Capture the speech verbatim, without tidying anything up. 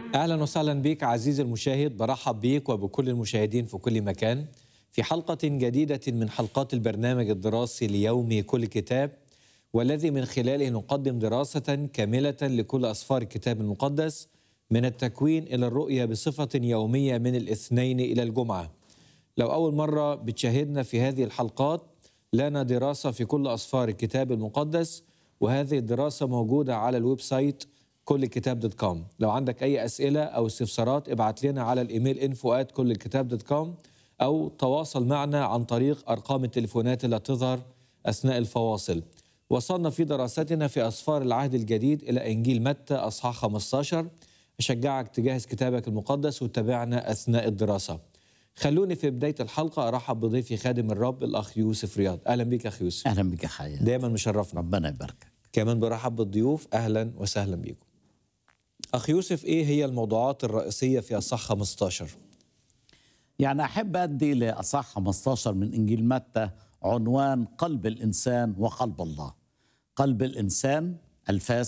أهلا وسهلا بك عزيزي المشاهد، برحب بك وبكل المشاهدين في كل مكان في حلقة جديدة من حلقات البرنامج الدراسي ليومي كل كتاب، والذي من خلاله نقدم دراسة كاملة لكل أسفار الكتاب المقدس من التكوين إلى الرؤية بصفة يومية من الاثنين إلى الجمعة. لو أول مرة بتشاهدنا في هذه الحلقات، لنا دراسة في كل أسفار الكتاب المقدس، وهذه الدراسة موجودة على الويب سايت كل كتاب دوت كوم. لو عندك أي أسئلة أو استفسارات ابعت لنا على الإيميل انفو آت كل كتاب دوت كوم، أو تواصل معنا عن طريق أرقام التليفونات اللي تظهر أثناء الفواصل. وصلنا في دراستنا في أسفار العهد الجديد إلى إنجيل متى أصحاح خمسة عشر. أشجعك تجهز كتابك المقدس وتتابعنا أثناء الدراسة. خلوني في بداية الحلقة أرحب بضيفي خادم الرب الأخ يوسف رياض. أهلا بك أخ يوسف. أهلا بك يا حياة، دايما مشرفنا. ربنا يباركك. كمان برحب بالضيوف، أهلا وسهلا بكم. أخ يوسف، إيه هي الموضوعات الرئيسية في أصحاح خمسة عشر؟ يعني أحب أدي لأصحاح خمسة عشر من إنجيل متى عنوان قلب الإنسان وقلب الله. قلب الإنسان الفاسد